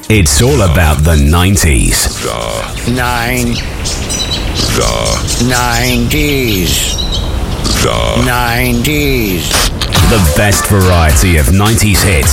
It's all about the 90s. The 90s. The 90s. The best variety of 90s hits